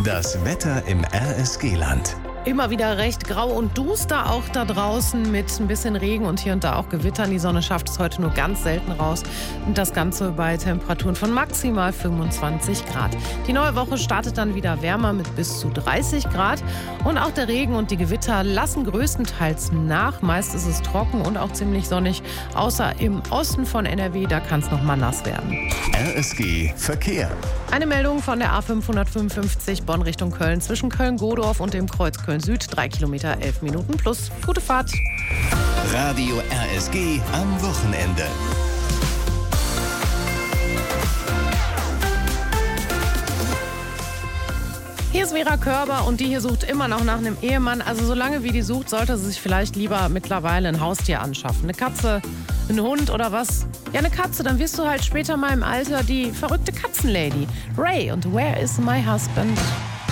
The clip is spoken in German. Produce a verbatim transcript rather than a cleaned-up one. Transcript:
Das Wetter im R S G-Land. Immer wieder recht grau und duster, auch da draußen mit ein bisschen Regen und hier und da auch Gewittern. Die Sonne schafft es heute nur ganz selten raus. Und das Ganze bei Temperaturen von maximal fünfundzwanzig Grad. Die neue Woche startet dann wieder wärmer mit bis zu dreißig Grad. Und auch der Regen und die Gewitter lassen größtenteils nach. Meist ist es trocken und auch ziemlich sonnig. Außer im Osten von N R W, da kann es noch mal nass werden. R S G Verkehr. Eine Meldung von der A fünfhundertfünfundfünfzig Bonn Richtung Köln zwischen Köln-Godorf und dem Kreuz Köln-Süd. Drei Kilometer, elf Minuten plus. Gute Fahrt. Radio R S G am Wochenende. Hier ist Vera Körber und die hier sucht immer noch nach einem Ehemann. Also solange wie die sucht, sollte sie sich vielleicht lieber mittlerweile ein Haustier anschaffen. Eine Katze, ein Hund oder was? Ja, eine Katze, dann wirst du halt später mal im Alter die verrückte Katzenlady. Ray und Where is my husband?